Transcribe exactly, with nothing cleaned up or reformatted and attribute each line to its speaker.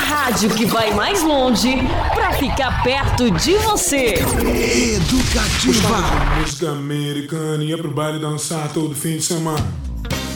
Speaker 1: rádio que vai mais longe pra ficar perto de você.
Speaker 2: Educativa.
Speaker 3: Música americana e é pro baile dançar todo fim de semana.